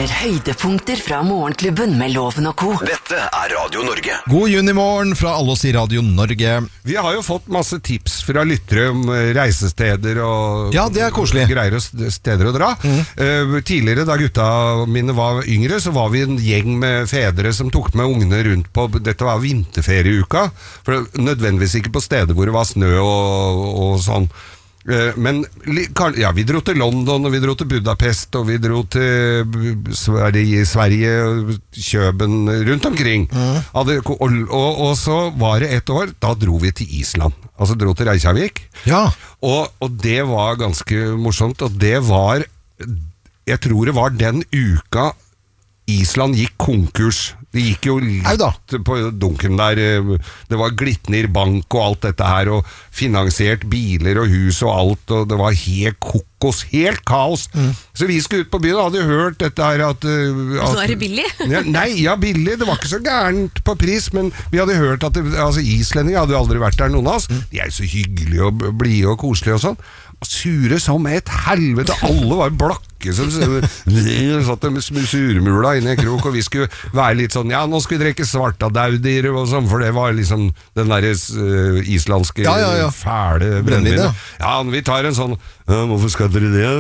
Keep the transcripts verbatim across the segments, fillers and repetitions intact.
hører høydepunkter fra Morgenklubben med Loven og Co. Dette er Radio Norge. God junimorgen fra alle oss i Radio Norge. Vi har jo fått masse tips fra lyttere om reisesteder og ja, det er koselig. Greier og steder å dra. Mm. Uh, tidligere, da gutta mine var yngre, så var vi en gjeng med fedre som tok med ungene rundt på, dette var vinterferieuka, for nødvendigvis ikke på steder hvor det var snø og, og sånn. Men ja, vi dro til London, og vi dro til Budapest, og vi dro til Sverige, Sverige Køben, rundt omkring. Mm. Og, og, og så var det et år, da dro vi til Island. Altså dro til Reykjavik. Ja. Og, og det var ganske morsomt, og det var, jeg tror det var den uka Island gikk konkurs. Det gikk jo litt på dunken der. Det var Glitnir bank og alt dette her, og finansiert biler og hus og alt, og det var helt kokos, helt kaos. Mm. Så vi skulle ut på byen og hadde hørt dette her at... at så er det billig? ja, nei, ja, billig. Det var ikke så gærent på pris, men vi hadde hørt at det, altså, islendinger hadde jo aldri vært der, noen av oss. Mm. De er jo så hyggelige og blide og koselige og sånn. Sure som et helvete. Alle var blakke som satt med surmula inne i en krok, og vi skulle være litt sånn, ja, nå skal vi drikke svartadaudir og sånn, for det var liksom den der uh, islandske ja, ja, ja. fæle brennvin. Ja. ja, vi tar en sånn, hvorfor skal dere det?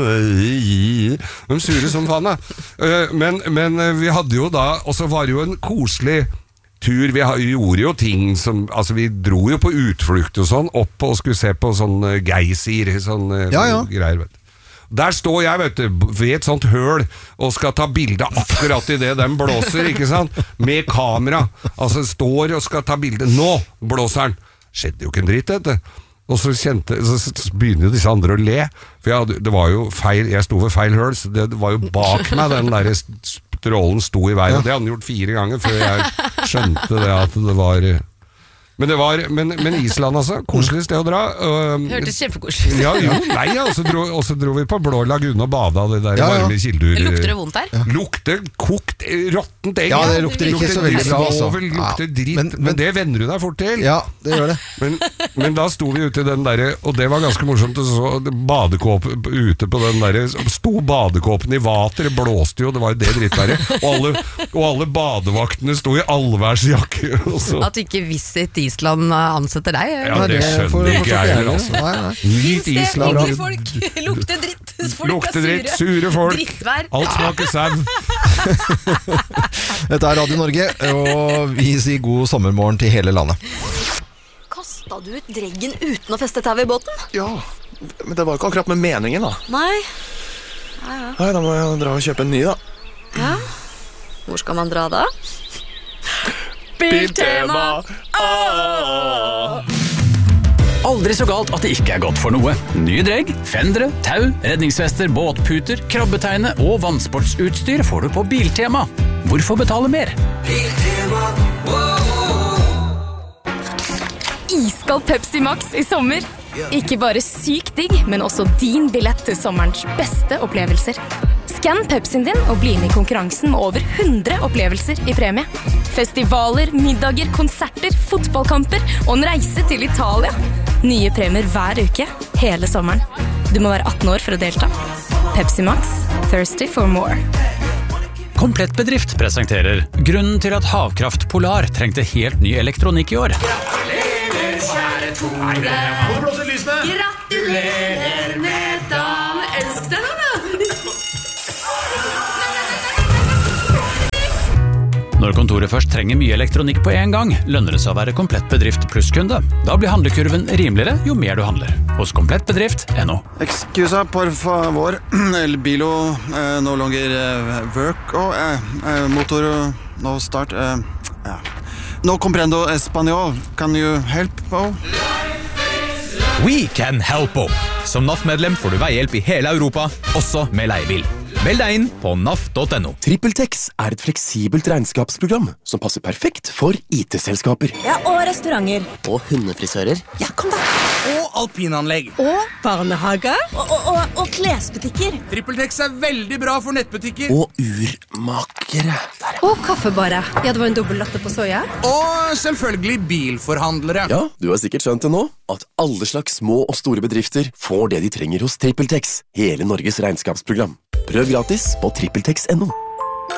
De sure som faen da. Uh, men, men vi hadde jo da, og så var det jo en koselig tur, vi gjorde jo ting som, altså vi dro jo på utflukt og sånn, opp og skulle se på sånn uh, geysir, sånn uh, ja, ja. greier, vet du. Der står jeg, vet du, ved et sånt høl og skal ta bilde akkurat i det den blåser, ikke sant? Med kamera. Altså står og skal ta bilde. Nå blåser den. Skjedde jo ikke en dritt, vet du. Og så, kjente, så begynner jo disse andre å le. For jeg, det var jo feil, jeg sto ved feil høl, så det var jo bak meg den der strålen sto i veien. Og det hadde den gjort fire ganger før jeg skjønte det at det var... Men det var, men, men Island altså, koselig sted å dra. Uh, Hørtes kjempekoselig. Ja, jo, nei, og så dro, og så dro vi på Blå Lagune og bada det der ja, ja. varme kildur. Lukter det vondt her? Ja. Lukter kokt, råttent egg. Ja, det lukter ikke det så veldig bra også. Det lukter ja. dritt, men, men, men det venner du deg fort til. Ja, det gjør det. Men, men da sto vi ute i den der, og det var ganske morsomt, så badekåp ute på den der, sto badekåpen i vater, det blåste jo, det var jo det drittværet, og alle, og alle badevaktene sto i allværsjakke. At ikke Visit Island ansetter deg. Ja, det skjønner ikke jeg heller, altså. Nyt Island. Hyggelige folk, lukter dritt, folk lukter dritt, sure folk, drittvær. Alt smaker sau. Dette er Radio Norge, og vi sier god sommermorgen til hele landet. Kastet du ut dreggen uten å feste tau i båten? Ja, men det var ikke akkurat med meningen da. Nei. Ja, ja. Nei, da må jeg dra og kjøpe en ny da. Ja. Hvor skal man dra da? Biltema! Ah! Aldri så galt at det ikke er godt for noe. Nye dregg, fendere, tau, redningsvester, båtputer, krabbeteine og vannsportsutstyr får du på Biltema. Hvorfor betale mer? Biltema, Iskald Pepsi Max i sommer. Ikke bare sykt digg, men også din billett til sommerens beste opplevelser. Skann Pepsien din og bli med i konkurransen med over hundre opplevelser i premie. Festivaler, middager, konserter, fotballkamper og en reise til Italia. Nye premier hver uke, hele sommeren. Du må være atten år for å delta. Pepsi Max, thirsty for more. Komplett Bedrift presenterer grunnen til at Havkraft Polar trengte helt ny elektronikk i år. Gratulerer, kjære Tore. Hvor blåser lysene? Gratulerer med dagen. Elsk deg da. Når kontoret først trenger mye elektronikk på en gang, lønner det seg å være Komplett Bedrift plusskunde. Da blir handlekurven rimeligere jo mer du handler. Hos komplett bedrift punktum no. Excusa, por favor. El bilo eh, no longer eh, work. Oh, eh, eh, motor no start. Eh, eh. No comprendo español. Can you help? Oh? We can help. Som N A F-medlem får du veihjelp i hele Europa, også med leiebil. Meld deg inn på N A F punktum no. TrippelTex er et fleksibelt regnskapsprogram som passer perfekt for I T-selskaper. Ja, og restauranter. Og hundefrisører. Ja, kom da. Og alpinanlegg. Og barnehage. Og, og, og, og klesbutikker. TrippelTex er veldig bra for nettbutikker. Og urmakere. Og kaffebarer. Ja, det var en dobbelt latte på soja. Og selvfølgelig bilforhandlere. Ja, du har sikkert skjønt det nå, at alle slags små og store bedrifter får det de trenger hos TrippelTex. Hele Norges regnskapsprogram. Prøv gratis på trippeltex punktum no.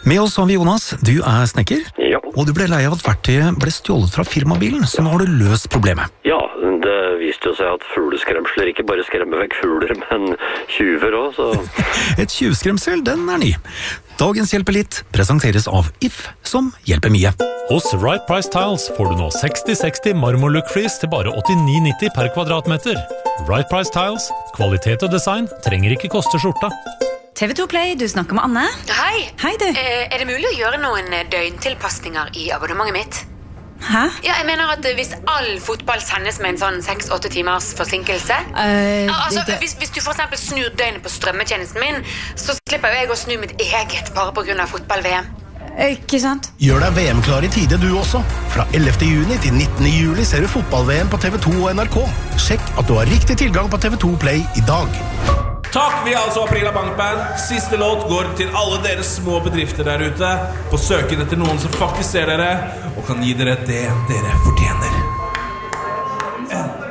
Med oss har vi Jonas, du er snekker, ja. Og du ble lei av at verktøyet ble stjålet fra firmabilen, så nå har du løst problemet. Ja, det viste jo seg at fugleskremsler ikke bare skremmer vekk fugler, men tjuver også, så... Et tjuvskremsel, den er ny. Dagens hjelper litt presenteres av If, som hjelper mye. Hos Right Price Tiles får du nå seksti seksti marmorlook-flis til bare åttini nitti per kvadratmeter. Right Price Tiles, kvalitet og design trenger ikke koste skjorta. T V to Play, du snakker med Anne. Hei. Hei, du. Eh, er det mulig å gjøre noen døgntilpasninger i abonnementet mitt? Hæ? Ja, jeg mener at hvis all fotball sendes med en sånn seks til åtte timers forsinkelse uh, altså, det... hvis, hvis du for eksempel snur døgnet på strømmetjenesten min, så slipper jeg å snu mitt eget bare på grunn av fotball-V M. Ikke sant? Gjør deg V M-klar i tide du også. Fra ellevte juni til nittende juli ser du fotball-V M på T V to og N R K. Sjekk at du har riktig tilgang på T V to Play i dag. Takk, vi er altså Aprila Bankband. Siste låt går til alle dere små bedrifter der ute på søken etter noen som faktisk ser dere og kan gi dere det dere fortjener.